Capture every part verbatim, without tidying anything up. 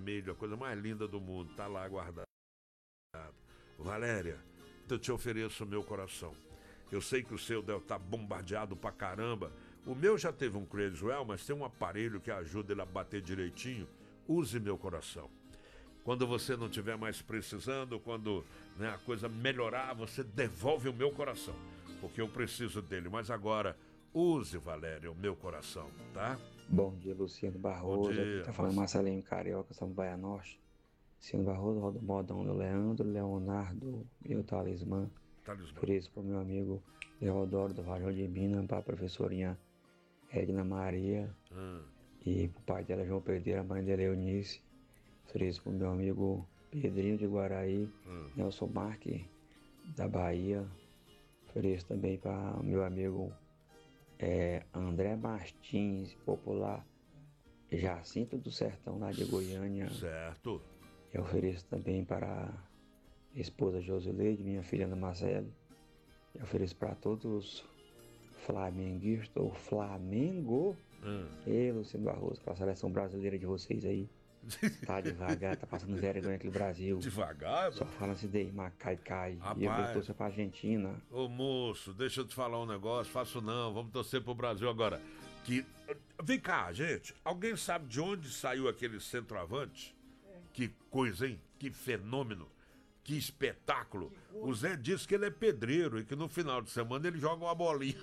vermelho, a coisa mais linda do mundo, tá lá guardado. Valéria, eu te ofereço o meu coração. Eu sei que o seu deve estar bombardeado pra caramba. O meu já teve um Crazy-Well, mas tem um aparelho que ajuda ele a bater direitinho. Use meu coração. Quando você não estiver mais precisando, quando, né, a coisa melhorar, você devolve o meu coração, porque eu preciso dele. Mas agora, use, Valéria, o meu coração, tá? Bom dia, Luciano Barroso. Bom dia. Aqui tá falando Marcelinho Carioca, São Baia Norte. Luciano Barroso, roda o modão do Leandro, Leonardo e o Talismã. Talismã. Por isso, pro meu amigo Leodoro do Vajão de Minas, pra professorinha Edna Maria. Hum. E pro pai dela, João Pedreira, a mãe dela, Eunice. Por isso, pro meu amigo Pedrinho de Guaraí, Hum. Nelson Marques, da Bahia. Por isso também para meu amigo é, André Martins, popular Jacinto do Sertão, lá de Goiânia. Certo. Eu ofereço também para a esposa Josileide, minha filha Ana Marcele. Eu ofereço para todos os flamenguistas, ou Flamengo. Hum. E Luciano Barroso, com a seleção brasileira de vocês aí. Tá devagar, tá passando vergonha aqui no Brasil. Devagar? Só fala se Neymar cai, cai. Rapaz. E eu torço pra Argentina. Ô moço, deixa eu te falar um negócio, faço não, vamos torcer pro Brasil agora. Que... Vem cá, gente, alguém sabe de onde saiu aquele centroavante? Que coisa, hein? Que fenômeno, que espetáculo. O Zé disse que ele é pedreiro e que no final de semana ele joga uma bolinha.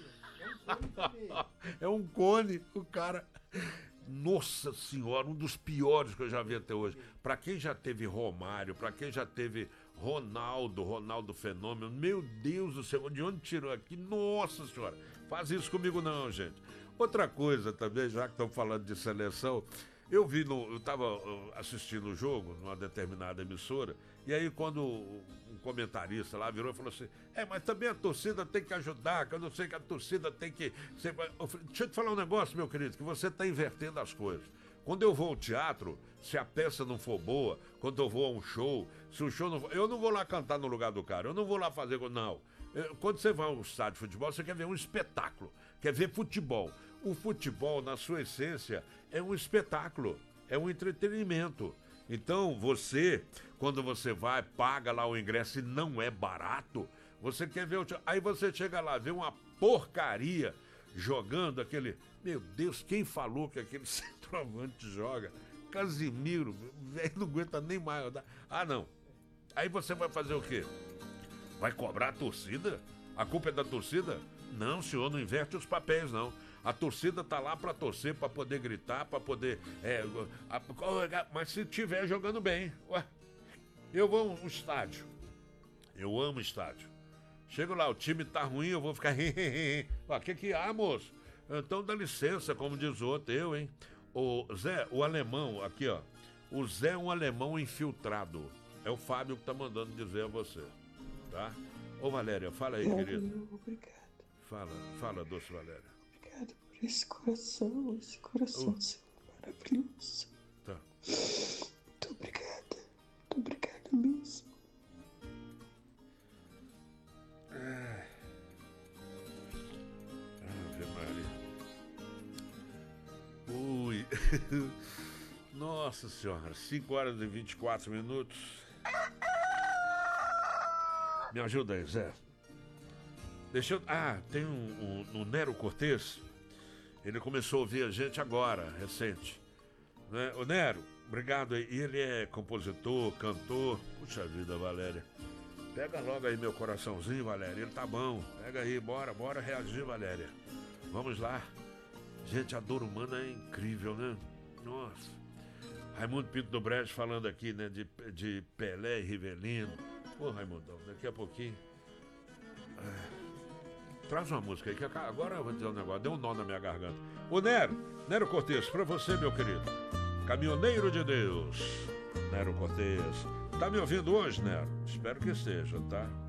É um cone, o cara... Nossa senhora, um dos piores que eu já vi até hoje. Pra quem já teve Romário, pra quem já teve Ronaldo, Ronaldo Fenômeno, meu Deus do céu, de onde tirou aqui? Nossa senhora, faz isso comigo não, gente. Outra coisa também, já que estamos falando de seleção, eu vi, no, eu estava assistindo o jogo numa determinada emissora, e aí quando um comentarista lá virou e falou assim, é, mas também a torcida tem que ajudar, que eu não sei que a torcida tem que... Eu falei, deixa eu te falar um negócio, meu querido, que você está invertendo as coisas. Quando eu vou ao teatro, se a peça não for boa, quando eu vou a um show, se o show não for... Eu não vou lá cantar no lugar do cara, eu não vou lá fazer... Não. Quando você vai a um estádio de futebol, você quer ver um espetáculo, quer ver futebol. O futebol, na sua essência, é um espetáculo, é um entretenimento. Então, você, quando você vai, paga lá o ingresso e não é barato, você quer ver o... Aí você chega lá, vê uma porcaria jogando aquele... Meu Deus, quem falou que aquele centroavante joga? Casimiro, velho, não aguenta nem mais. Ah, não. Aí você vai fazer o quê? Vai cobrar a torcida? A culpa é da torcida? Não, senhor, não inverte os papéis, não. A torcida tá lá para torcer, para poder gritar, para poder... É, a, a, mas se tiver jogando bem... Ué, eu vou a um estádio. Eu amo estádio. Chego lá, o time tá ruim, eu vou ficar... O que que há, moço? Então dá licença, como diz o outro, eu, hein? O Zé, o alemão, aqui, ó. O Zé é um alemão infiltrado. É o Fábio que tá mandando dizer a você, tá? Ô, Valéria, fala aí, querido. Obrigado. Fala, fala, doce Valéria. Obrigado por esse coração, esse coração Oh. seu maravilhoso. Tá. Muito obrigada. Muito obrigada mesmo. Ave Maria. Ui. Nossa senhora, cinco horas e vinte e quatro minutos. Me ajuda aí, Zé. Deixa eu... Ah, tem um, um, um Nero Cortez. Ele começou a ouvir a gente agora, recente. Né? O Nero, obrigado aí. E ele é compositor, cantor. Puxa vida, Valéria. Pega logo aí meu coraçãozinho, Valéria. Ele tá bom. Pega aí, bora, bora reagir, Valéria. Vamos lá. Gente, a dor humana é incrível, né? Nossa. Raimundo Pinto do Brejo falando aqui, né? De, de Pelé e Rivelino. Pô, Raimundão, daqui a pouquinho... Ah. Traz uma música aí, que agora eu vou dizer um negócio, deu um nó na minha garganta. Ô Nero, Nero Cortez, pra você, meu querido. Caminhoneiro de Deus, Nero Cortez. Tá me ouvindo hoje, Nero? Espero que esteja, tá?